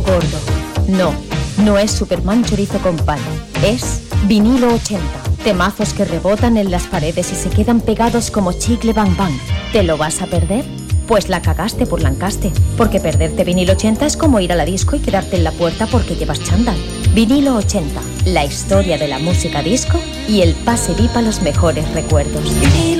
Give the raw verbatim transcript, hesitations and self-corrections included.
Gordo. No, no es Superman chorizo con pan. Es Vinilo ochenta. Temazos que rebotan en las paredes y se quedan pegados como chicle bang bang. ¿Te lo vas a perder? Pues la cagaste por Lancaste, porque perderte Vinilo ochenta es como ir a la disco y quedarte en la puerta porque llevas chándal. Vinilo ochenta, la historia de la música disco y el pase V I P a los mejores recuerdos.